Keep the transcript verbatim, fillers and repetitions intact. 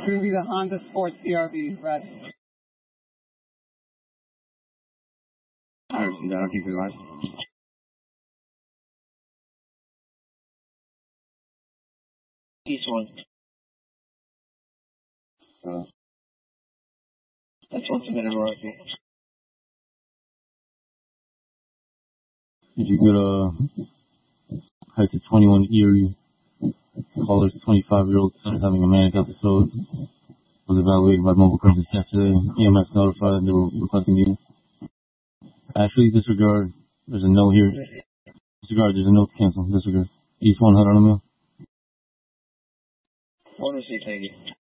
going to be the Honda Sport C R V, red. Alright, so that'll keep it right. This one. Uh, that's what's been a variety. Did you get a height of twenty-one Erie? Caller's twenty-five-year-old son having a manic episode. Was evaluated by mobile crisis yesterday. E M S notified they were requesting units. Actually, disregard. There's a no here. Disregard. There's a note to cancel. Disregard. East one, Huddle on the mill. One receipt, thank you.